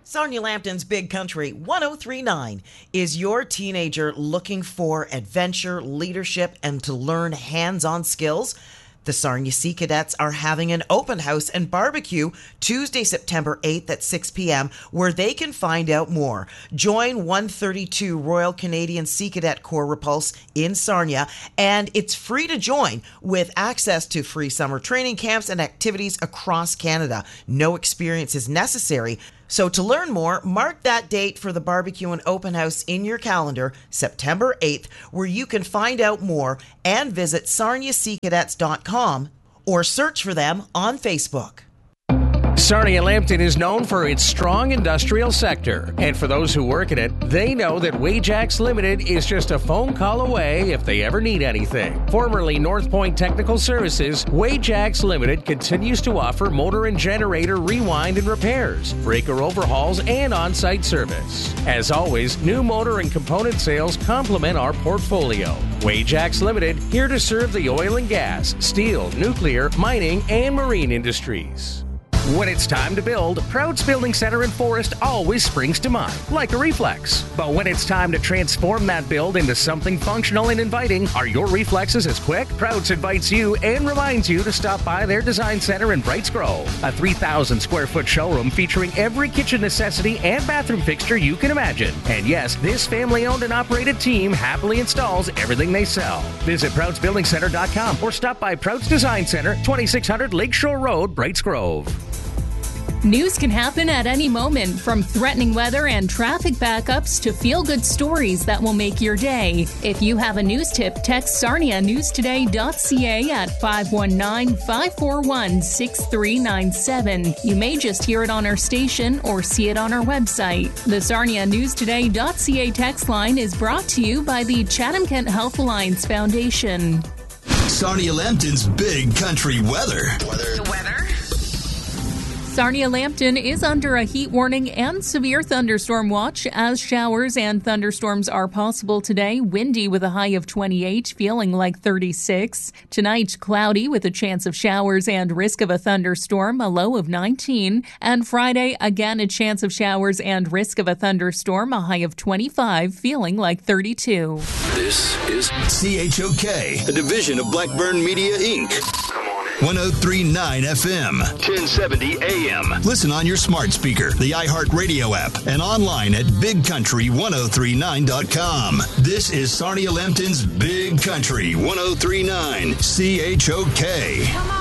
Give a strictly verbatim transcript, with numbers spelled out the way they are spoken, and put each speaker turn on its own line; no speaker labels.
Sarnia Lambton's Big Country one oh three point nine. Is your teenager looking for adventure, leadership, and to learn hands-on skills? The Sarnia Sea Cadets are having an open house and barbecue Tuesday, September eighth at six p.m. where they can find out more. Join one thirty-two Royal Canadian Sea Cadet Corps Repulse in Sarnia, and it's free to join with access to free summer training camps and activities across Canada. No experience is necessary. So to learn more, mark that date for the barbecue and open house in your calendar, September eighth, where you can find out more and visit sarnia sea cadets dot com or search for them on Facebook.
Sarnia Lambton is known for its strong industrial sector, and for those who work in it, they know that Wajax Limited is just a phone call away if they ever need anything. Formerly North Point Technical Services, Wajax Limited continues to offer motor and generator rewind and repairs, breaker overhauls, and on-site service. As always, new motor and component sales complement our portfolio. Wajax Limited, here to serve the oil and gas, steel, nuclear, mining, and marine industries. When it's time to build, Prouts Building Center in Forest always springs to mind, like a reflex. But when it's time to transform that build into something functional and inviting, are your reflexes as quick? Prouts invites you and reminds you to stop by their design center in Brights Grove, a three thousand square foot showroom featuring every kitchen necessity and bathroom fixture you can imagine. And yes, this family-owned and operated team happily installs everything they sell. Visit prouts building center dot com or stop by Prouts Design Center, twenty-six hundred Lakeshore Road, Brights Grove.
News can happen at any moment, from threatening weather and traffic backups to feel-good stories that will make your day. If you have a news tip, text sarnia news today dot c a at five one nine, five four one, six three nine seven. You may just hear it on our station or see it on our website. The sarnia news today dot c a text line is brought to you by the Chatham-Kent Health Alliance Foundation.
Sarnia Lambton's Big Country Weather.
Weather. The weather.
Sarnia Lambton is under a heat warning and severe thunderstorm watch as showers and thunderstorms are possible today. Windy with a high of twenty-eight, feeling like thirty-six. Tonight, cloudy with a chance of showers and risk of a thunderstorm, a low of nineteen. And Friday, again, a chance of showers and risk of a thunderstorm, a high of twenty-five, feeling like thirty-two.
This is C H O K, a division of Blackburn Media, Incorporated. one oh three point nine F M, ten seventy A M. Listen on your smart speaker, the iHeartRadio app, and online at big country one oh three nine dot com. This is Sarnia Lambton's Big Country one oh three point nine C H O K.
Come on.